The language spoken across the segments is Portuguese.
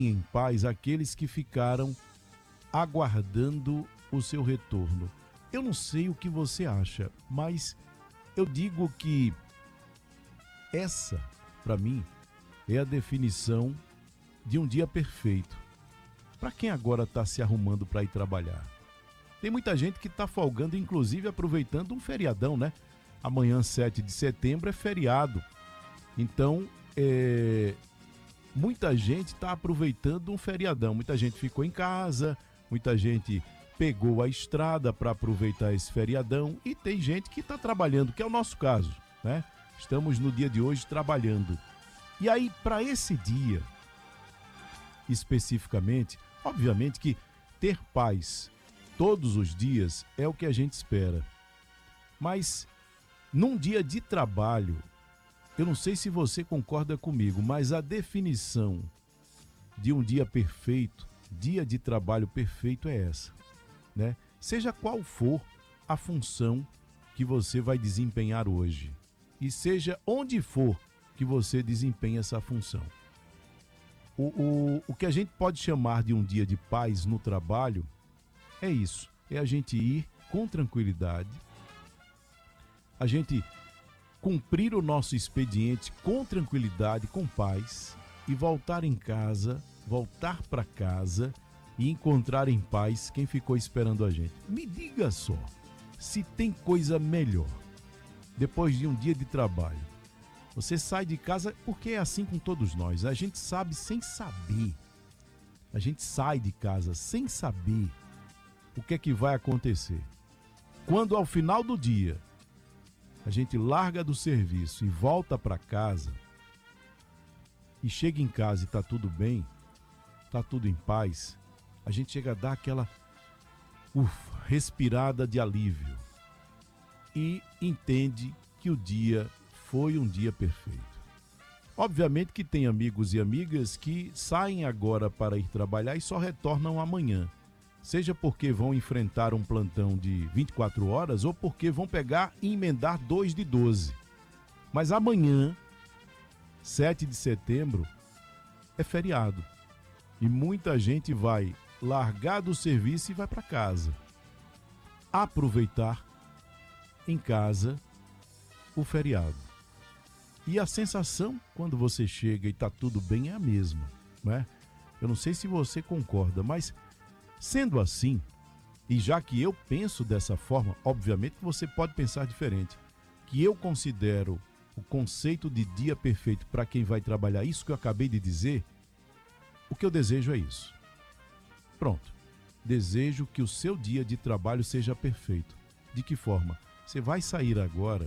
em paz aqueles que ficaram aguardando o seu retorno. Eu não sei o que você acha, mas eu digo que essa, para mim, é a definição de um dia perfeito. Para quem agora está se arrumando para ir trabalhar. Tem muita gente que está folgando, inclusive aproveitando um feriadão, né? Amanhã, 7 de setembro, é feriado. Então, muita gente está aproveitando um feriadão. Muita gente ficou em casa, muita gente pegou a estrada para aproveitar esse feriadão e tem gente que está trabalhando, que é o nosso caso, né? Estamos no dia de hoje trabalhando. E aí, para esse dia, especificamente, obviamente que ter paz todos os dias é o que a gente espera. Mas, num dia de trabalho, eu não sei se você concorda comigo, mas a definição de um dia perfeito, dia de trabalho perfeito é essa, né? Seja qual for a função que você vai desempenhar hoje e seja onde for que você desempenha essa função. O que a gente pode chamar de um dia de paz no trabalho é isso, é a gente ir com tranquilidade, a gente cumprir o nosso expediente com tranquilidade, com paz e voltar em casa, voltar para casa e encontrar em paz quem ficou esperando a gente. Me diga só, se tem coisa melhor, depois de um dia de trabalho, você sai de casa, porque é assim com todos nós, a gente sabe sem saber, a gente sai de casa sem saber o que é que vai acontecer. Quando ao final do dia, a gente larga do serviço e volta para casa, e chega em casa e está tudo bem, está tudo em paz, a gente chega a dar aquela respirada de alívio e entende que o dia foi um dia perfeito. Obviamente que tem amigos e amigas que saem agora para ir trabalhar e só retornam amanhã. Seja porque vão enfrentar um plantão de 24 horas ou porque vão pegar e emendar 2 de 12. Mas amanhã, 7 de setembro, é feriado. E muita gente vai largar do serviço e vai para casa. Aproveitar em casa o feriado. E a sensação quando você chega e está tudo bem é a mesma, né? Eu não sei se você concorda, mas sendo assim, e já que eu penso dessa forma, obviamente você pode pensar diferente, que eu considero o conceito de dia perfeito para quem vai trabalhar, isso que eu acabei de dizer, o que eu desejo é isso. Pronto. Desejo que o seu dia de trabalho seja perfeito. De que forma? Você vai sair agora,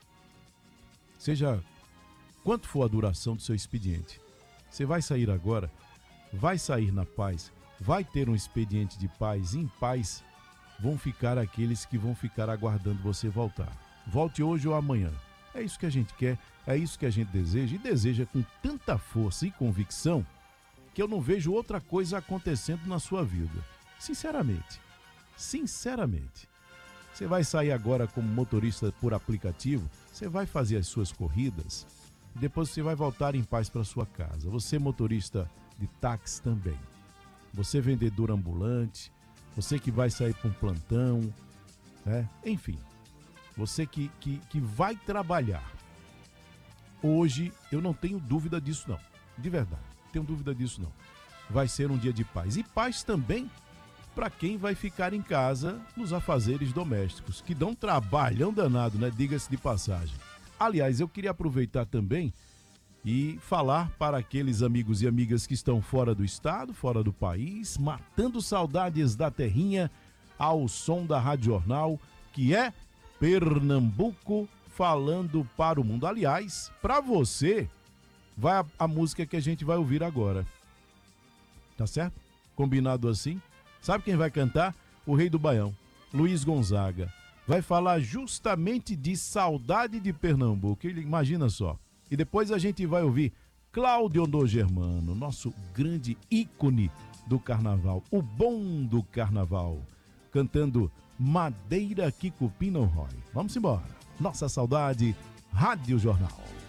seja quanto for a duração do seu expediente, você vai sair agora, vai sair na paz, vai ter um expediente de paz, e em paz vão ficar aqueles que vão ficar aguardando você voltar. Volte hoje ou amanhã. É isso que a gente quer, é isso que a gente deseja, e deseja com tanta força e convicção que eu não vejo outra coisa acontecendo na sua vida. Sinceramente. Você vai sair agora como motorista por aplicativo, você vai fazer as suas corridas, e depois você vai voltar em paz para sua casa. Você motorista de táxi também. Você vendedor ambulante, você que vai sair para um plantão, né? Enfim, você que vai trabalhar. Hoje eu não tenho dúvida disso não, de verdade, não tenho dúvida disso não. Vai ser um dia de paz, e paz também para quem vai ficar em casa nos afazeres domésticos, que dão trabalhão danado, né? Diga-se de passagem. Aliás, eu queria aproveitar também e falar para aqueles amigos e amigas que estão fora do estado, fora do país, matando saudades da terrinha, ao som da Rádio Jornal, que é Pernambuco falando para o mundo. Aliás, para você, vai a música que a gente vai ouvir agora. Tá certo? Combinado assim? Sabe quem vai cantar? O Rei do Baião, Luiz Gonzaga. Vai falar justamente de saudade de Pernambuco. Imagina só. E depois a gente vai ouvir Cláudio do Germano, nosso grande ícone do carnaval, o bom do carnaval, cantando Madeira que Cupim não rói. Vamos embora. Nossa saudade, Rádio Jornal.